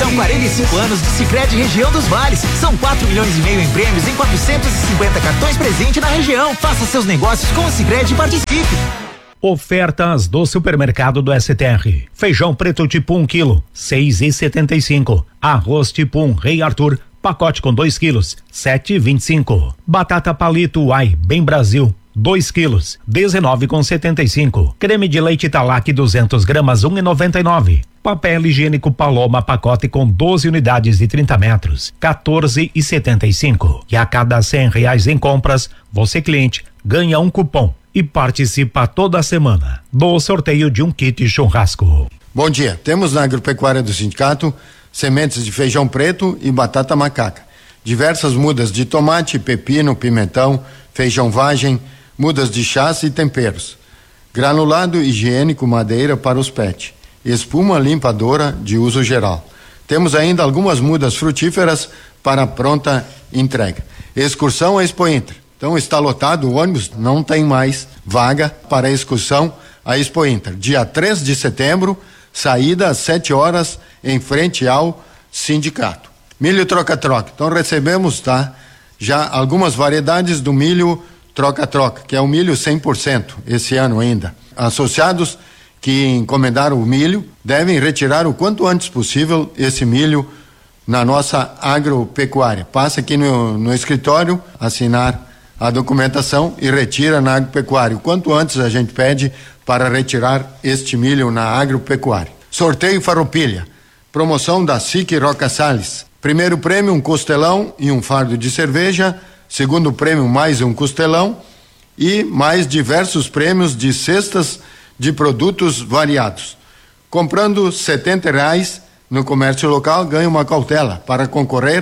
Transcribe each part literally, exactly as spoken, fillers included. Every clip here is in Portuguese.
São quarenta e cinco anos de Sicredi Região dos Vales. São quatro milhões e meio em prêmios em quatrocentos e cinquenta cartões presente na região. Faça seus negócios com o Sicredi e participe. Ofertas do supermercado do S T R. Feijão preto tipo um quilo, seis e setenta e cinco. Arroz tipo um Rei Arthur, pacote com dois quilos, sete e vinte e cinco. Batata palito Uai, Bem Brasil, dois quilos, dezenove com setenta e cinco. Creme de leite Italac duzentas gramas, um e noventa e nove. Papel higiênico Paloma, pacote com doze unidades de trinta metros, quatorze e setenta e cinco. E a cada cem reais em compras, você cliente ganha um cupom e participa toda semana do sorteio de um kit churrasco. Bom dia, temos na agropecuária do sindicato sementes de feijão preto e batata macaca, diversas mudas de tomate, pepino, pimentão, feijão vagem, mudas de chás e temperos, granulado higiênico madeira para os pet, espuma limpadora de uso geral. Temos ainda algumas mudas frutíferas para pronta entrega. Excursão Expo Inter. Então está lotado o ônibus, não tem mais vaga para a excursão à Expo Inter. Dia três de setembro, saída às sete horas em frente ao sindicato. Milho troca-troca. Então recebemos, tá? Já algumas variedades do milho troca-troca, que é o milho cem por cento esse ano ainda. Associados que encomendaram o milho devem retirar o quanto antes possível esse milho na nossa agropecuária. Passa aqui no, no escritório, assinar a documentação e retira na agropecuária. O quanto antes a gente pede para retirar este milho na agropecuária. Sorteio Farroupilha. Promoção da S I C Roca Salles. Primeiro prêmio, um costelão e um fardo de cerveja. Segundo prêmio, mais um costelão e mais diversos prêmios de cestas de produtos variados. Comprando setenta reais no comércio local, ganha uma cautela para concorrer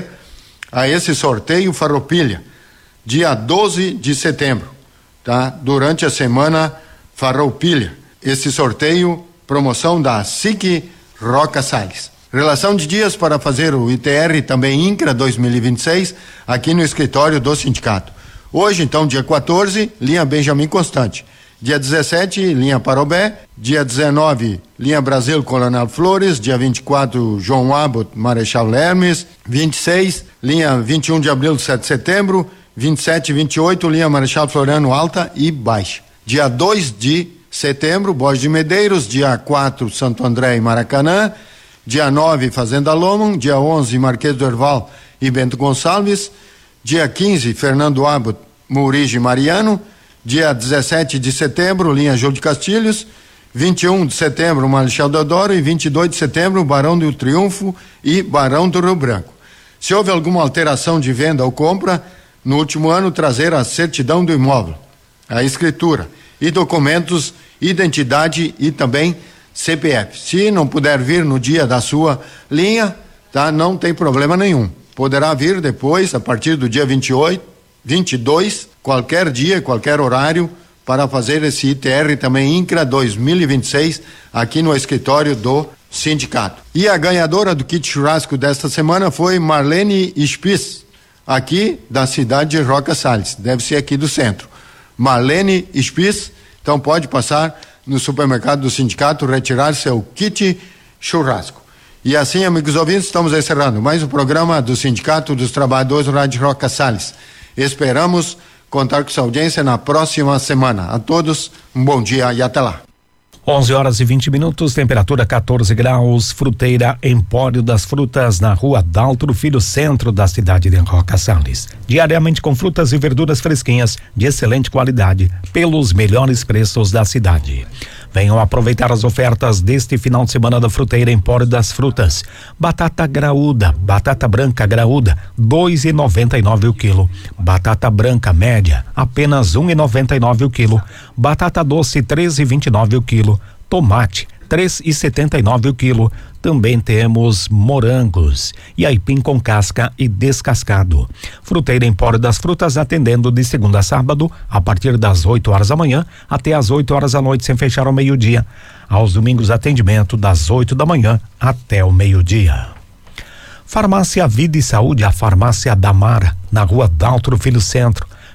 a esse sorteio Farroupilha, dia doze de setembro, tá? Durante a semana Farroupilha. Esse sorteio, promoção da S I C Roca Salles. Relação de dias para fazer o I T R também INCRA dois mil e vinte e seis aqui no escritório do sindicato. Hoje, então, dia quatorze, linha Benjamin Constante. Dia dezessete, linha Parobé. Dia dezenove, linha Brasil Coronel Flores. Dia vinte e quatro, João Abbott Marechal Hermes. vinte e seis, linha vinte e um de abril, sete de setembro. vinte e sete e vinte e oito, linha Marechal Floriano Alta e Baixa. Dia dois de setembro, Borges de Medeiros. Dia quatro, Santo André e Maracanã. Dia nove, Fazenda Lomon. Dia onze, Marquês do Herval e Bento Gonçalves. Dia quinze, Fernando Abbott, Mourige e Mariano. Dia dezessete de setembro, linha Júlio de Castilhos. vinte e um de setembro, Marechal Deodoro. E vinte e dois de setembro, Barão do Triunfo e Barão do Rio Branco. Se houve alguma alteração de venda ou compra, no último ano, trazer a certidão do imóvel, a escritura e documentos, identidade e também C P F. Se não puder vir no dia da sua linha, tá? Não tem problema nenhum. Poderá vir depois, a partir do dia vinte e oito, vinte e dois, qualquer dia, qualquer horário, para fazer esse I T R também INCRA dois mil e vinte e seis aqui no escritório do sindicato. E a ganhadora do kit churrasco desta semana foi Marlene Spies, aqui da cidade de Roca Salles, deve ser aqui do centro. Marlene Spies, então pode passar no supermercado do sindicato, retirar seu kit churrasco. E assim, amigos ouvintes, estamos encerrando mais um programa do Sindicato dos Trabalhadores do Rádio Roca Salles. Esperamos contar com sua audiência na próxima semana. A todos, um bom dia e até lá. onze horas e vinte minutos, temperatura quatorze graus, Fruteira Empório das Frutas na rua Daltro Filho, centro da cidade de Roca Salles. Diariamente com frutas e verduras fresquinhas de excelente qualidade, pelos melhores preços da cidade. Venham aproveitar as ofertas deste final de semana da Fruteira Empório das Frutas. Batata graúda, batata branca graúda, dois e noventa e nove o quilo. Batata branca média, apenas um e noventa e nove o quilo. Batata doce, três e vinte e nove o quilo. Tomate, três e setenta e nove o quilo. Também temos morangos e aipim com casca e descascado. Fruteira Empório das Frutas, atendendo de segunda a sábado a partir das oito horas da manhã até as oito horas da noite, sem fechar ao meio-dia. Aos domingos, atendimento das oito da manhã até o meio-dia. Farmácia Vida e Saúde, a farmácia Damara, na rua Daltro Filho Centro.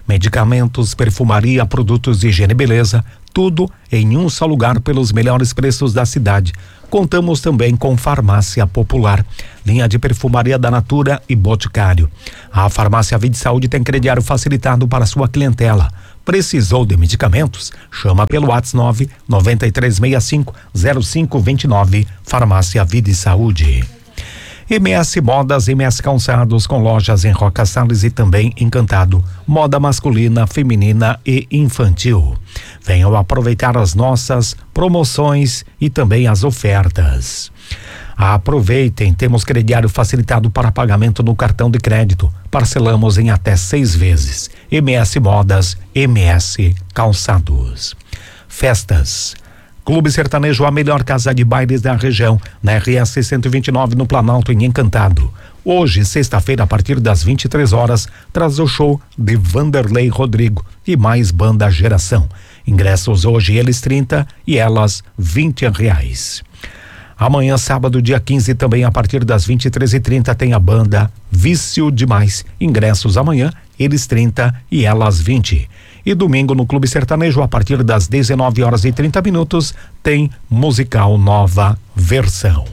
Medicamentos, perfumaria, produtos de higiene e beleza, tudo em um só lugar pelos melhores preços da cidade. Contamos também com Farmácia Popular, linha de perfumaria da Natura e Boticário. A Farmácia Vida e Saúde tem crediário facilitado para sua clientela. Precisou de medicamentos? Chama pelo WhatsApp nove nove três seis cinco zero cinco dois nove. Farmácia Vida e Saúde. M S Modas, M S Calçados, com lojas em Roca Salles e também Encantado. Moda masculina, feminina e infantil. Venham aproveitar as nossas promoções e também as ofertas. Aproveitem, temos crediário facilitado para pagamento no cartão de crédito. Parcelamos em até seis vezes. M S Modas, M S Calçados. Festas. Clube Sertanejo, a melhor casa de bailes da região, na R S cento e vinte e nove, no Planalto, em Encantado. Hoje, sexta-feira, a partir das vinte e três horas, traz o show de Vanderlei Rodrigo e mais banda Geração. Ingressos hoje, eles trinta e elas vinte reais. Amanhã, sábado, dia quinze, também a partir das vinte e três e trinta, tem a banda Vício Demais. Ingressos amanhã, eles trinta e elas vinte. E domingo no Clube Sertanejo, a partir das dezenove horas e trinta minutos, tem musical Nova Versão.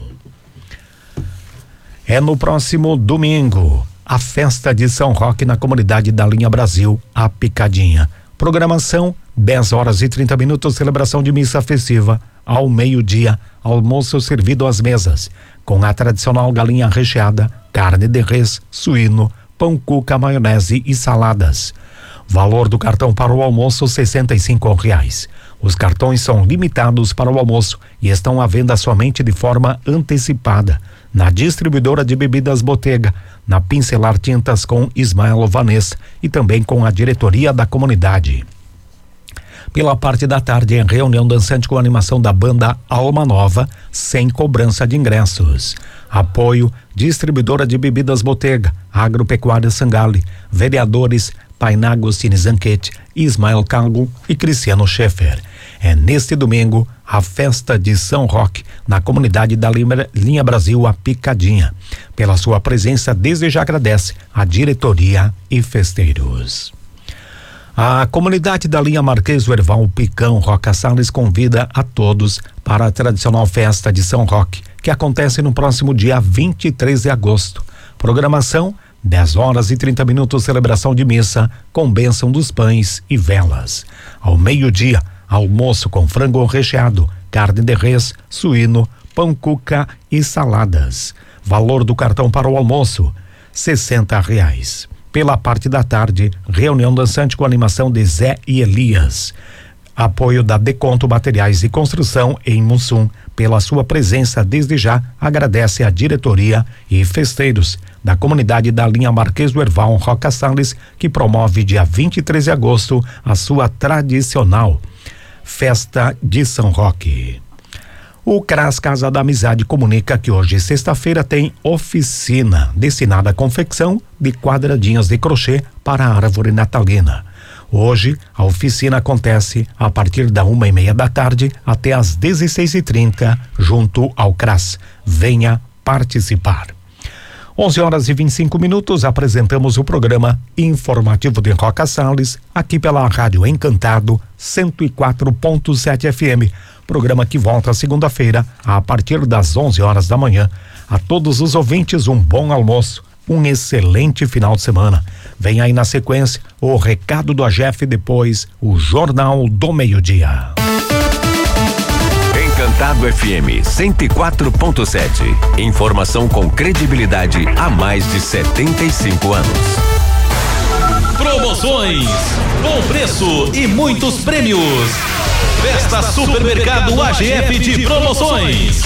É no próximo domingo, a festa de São Roque na comunidade da Linha Brasil, a Picadinha. Programação, dez horas e trinta minutos, celebração de missa festiva. Ao meio-dia, almoço servido às mesas, com a tradicional galinha recheada, carne de res, suíno, pão cuca, maionese e saladas. Valor do cartão para o almoço, sessenta e cinco reais. Os cartões são limitados para o almoço e estão à venda somente de forma antecipada. Na distribuidora de bebidas Botega, na Pincelar Tintas com Ismael Vanessa e também com a diretoria da comunidade. Pela parte da tarde, em reunião dançante com animação da banda Alma Nova, sem cobrança de ingressos. Apoio, distribuidora de bebidas Botega, Agropecuária Sangali, vereadores Painá Agostini Zanquete, Ismael Cago e Cristiano Schaeffer. É neste domingo a festa de São Roque, na comunidade da Linha Brasil, a Picadinha. Pela sua presença, desde já agradece a diretoria e festeiros. A comunidade da linha Marquês do Herval Picão Roca Salles convida a todos para a tradicional festa de São Roque, que acontece no próximo dia vinte e três de agosto. Programação, dez horas e trinta minutos, celebração de missa com bênção dos pães e velas. Ao meio-dia, almoço com frango recheado, carne de res, suíno, pão cuca e saladas. Valor do cartão para o almoço, sessenta reais. Pela parte da tarde, reunião dançante com animação de Zé e Elias. Apoio da Deconto Materiais de Construção em Mussum. Pela sua presença, desde já, agradece a diretoria e festeiros da comunidade da linha Marquês do Herval Roca Salles, que promove dia vinte e três de agosto a sua tradicional festa de São Roque. O CRAS Casa da Amizade comunica que hoje, sexta-feira, tem oficina destinada à confecção de quadradinhos de crochê para a árvore natalina. Hoje, a oficina acontece a partir da uma e meia da tarde até às dezesseis e trinta, junto ao CRAS. Venha participar. onze horas e vinte e cinco minutos, apresentamos o programa informativo de Roca Salles, aqui pela Rádio Encantado cento e quatro ponto sete F M. Programa que volta segunda-feira a partir das onze horas da manhã. A todos os ouvintes, um bom almoço, um excelente final de semana. Vem aí na sequência o recado do A G F, depois o Jornal do Meio-Dia. Encantado F M cento e quatro ponto sete. Informação com credibilidade há mais de setenta e cinco anos. Promoções, bom preço e muitos prêmios. Festa Supermercado A G F de promoções.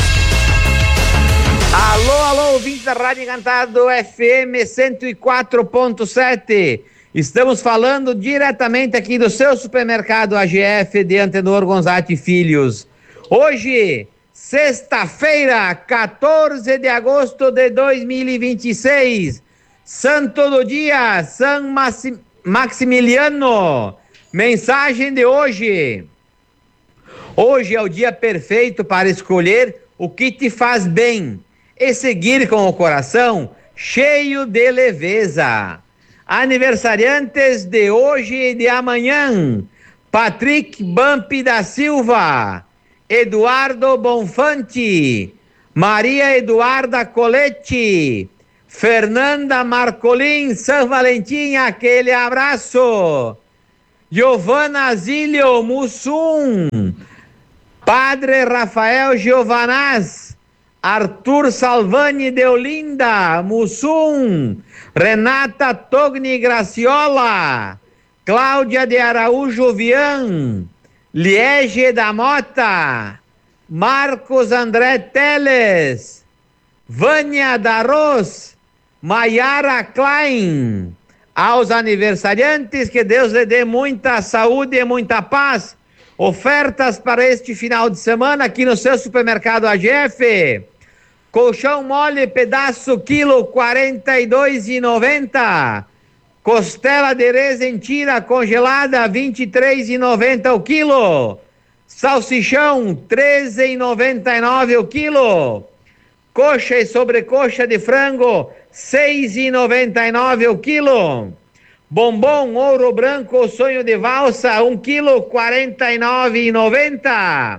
Alô, alô, ouvintes da Rádio Encantado F M cento e quatro ponto sete. Estamos falando diretamente aqui do seu supermercado A G F de Antenor Gonzatti Filhos. Hoje, sexta-feira, quatorze de agosto de dois mil e vinte e seis, Santo do Dia, São Maxi- Maximiliano. Mensagem de hoje. Hoje é o dia perfeito para escolher o que te faz bem e seguir com o coração cheio de leveza. Aniversariantes de hoje e de amanhã: Patrick Bampi da Silva, Eduardo Bonfante, Maria Eduarda Coletti, Fernanda Marcolin San Valentim, aquele abraço. Giovana Zílio Mussum, Padre Rafael Giovanaz, Arthur Salvani de Olinda Mussum, Renata Togni Graciola, Cláudia de Araújo Vian, Liege da Mota, Marcos André Teles, Vânia Darros, Maiara Klein. Aos aniversariantes, que Deus lhe dê muita saúde e muita paz. Ofertas para este final de semana aqui no seu supermercado A G F. Colchão mole pedaço quilo quarenta e dois e noventa. Costela de res em tira congelada vinte e três e noventa o quilo. Salsichão treze e noventa e nove o quilo. Coxa e sobrecoxa de frango seis e noventa e nove o quilo. Bombom ouro branco sonho de valsa um quilo quarenta e nove e noventa.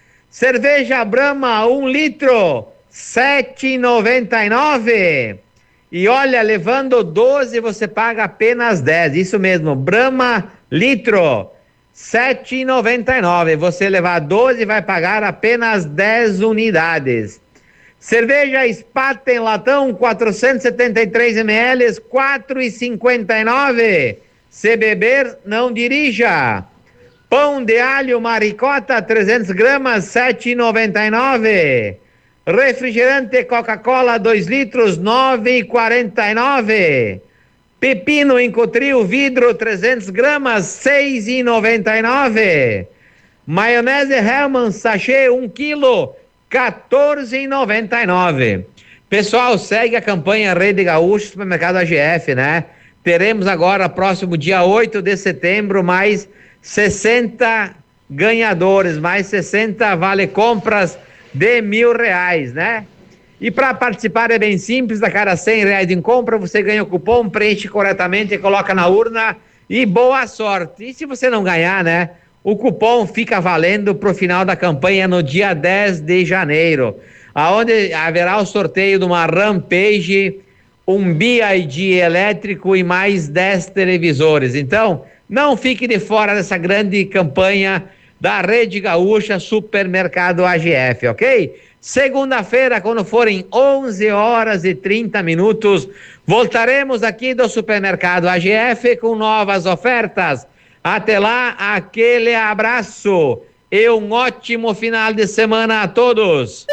Cerveja Brahma um litro sete e noventa e nove. E olha, levando doze você paga apenas dez. Isso mesmo, Brahma litro sete e noventa e nove. Você levar doze vai pagar apenas dez unidades. Cerveja Spaten latão quatrocentos e setenta e três mililitros, quatro e cinquenta e nove. Se beber, não dirija. Pão de alho Maricota trezentos gramas, sete e noventa e nove. Refrigerante Coca-Cola dois litros, nove e quarenta e nove. Pepino Encotril vidro trezentos gramas, seis e noventa e nove. Maionese Hellmann sachê um quilo, quatorze e noventa e nove. Pessoal, segue a campanha Rede Gaúcha Supermercado A G F, né? Teremos agora, próximo dia oito de setembro, mais sessenta ganhadores, mais sessenta vale compras de mil reais, né? E para participar é bem simples, a cada cem reais em compra você ganha o cupom, preenche corretamente, coloca na urna e boa sorte. E se você não ganhar, né? O cupom fica valendo para o final da campanha no dia dez de janeiro, aonde haverá o sorteio de uma Rampage, um B I D elétrico e mais dez televisores. Então, não fique de fora dessa grande campanha da Rede Gaúcha Supermercado A G F, ok? Segunda-feira, quando forem onze horas e trinta minutos, voltaremos aqui do Supermercado A G F com novas ofertas. Até lá, aquele abraço e um ótimo final de semana a todos.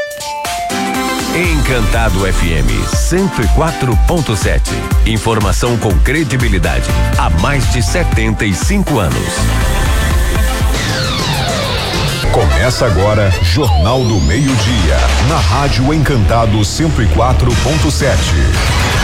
Encantado F M cento e quatro ponto sete. Informação com credibilidade há mais de setenta e cinco anos. Começa agora Jornal do Meio-Dia, na Rádio Encantado cento e quatro ponto sete.